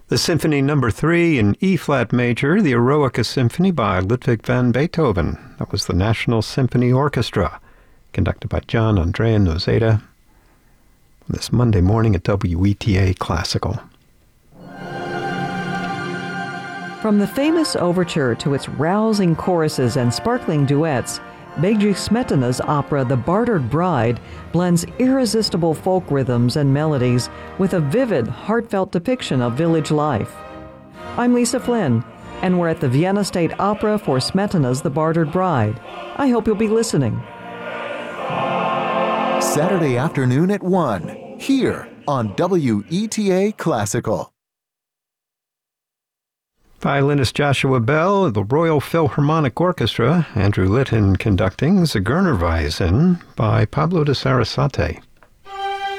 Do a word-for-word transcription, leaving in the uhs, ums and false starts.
The Symphony Number three in E-flat major, the Eroica Symphony by Ludwig van Beethoven. That was the National Symphony Orchestra, conducted by John Andrea Nozeda. This Monday morning at W E T A Classical. From the famous overture to its rousing choruses and sparkling duets, Bedřich Smetana's opera The Bartered Bride blends irresistible folk rhythms and melodies with a vivid, heartfelt depiction of village life. I'm Lisa Flynn, and we're at the Vienna State Opera for Smetana's The Bartered Bride. I hope you'll be listening. Saturday afternoon at one, here on W E T A Classical. Violinist Joshua Bell, the Royal Philharmonic Orchestra, Andrew Litton conducting Zigeunerweisen by Pablo de Sarasate.